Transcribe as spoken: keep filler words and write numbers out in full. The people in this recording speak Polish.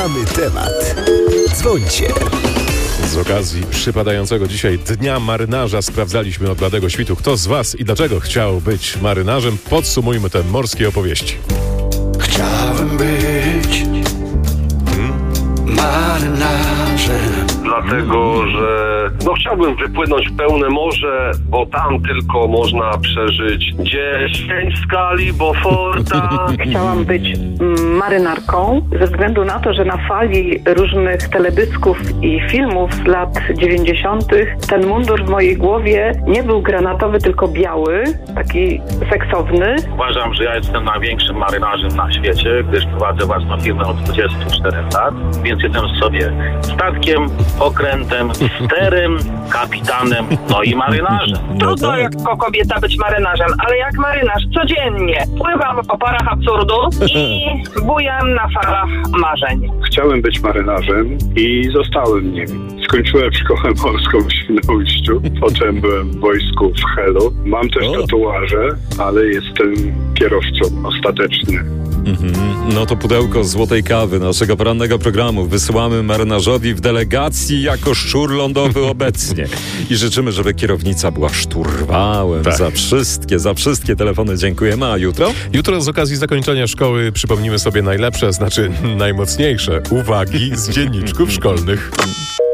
Mamy temat. Dzwońcie. Z okazji przypadającego dzisiaj Dnia Marynarza sprawdzaliśmy od bladego świtu, kto z was i dlaczego chciał być marynarzem. Podsumujmy te morskie opowieści. Chciałem być marynarzem. Dlatego, że no chciałbym wypłynąć w pełne morze, bo tam tylko można przeżyć dziesięć skali Beauforta. Chciałam być mm, marynarką ze względu na to, że na fali różnych teledysków i filmów z lat dziewięćdziesiątych ten mundur w mojej głowie nie był granatowy, tylko biały, taki seksowny. Uważam, że ja jestem największym marynarzem na świecie, gdyż prowadzę własną firmę od dwudziestu czterech lat, więc jestem sobie statkiem, okrętem, sterem, kapitanem, no i marynarzem. Trudno jako kobieta być marynarzem, ale jak marynarz codziennie pływam po parach absurdu i bujam na falach marzeń. Chciałem być marynarzem i zostałem nim. Skończyłem szkołę morską w Świnoujściu, potem byłem w wojsku w Helu. Mam też tatuaże, ale jestem kierowcą ostatecznie. Mm-hmm. No to pudełko złotej kawy naszego porannego programu wysyłamy marynarzowi w delegacji jako szczur lądowy obecnie. I życzymy, żeby kierownica była szturwałem. Tak. Za wszystkie, za wszystkie telefony dziękujemy. A jutro? Jutro z okazji zakończenia szkoły przypomnimy sobie najlepsze, znaczy najmocniejsze uwagi z dzienniczków szkolnych.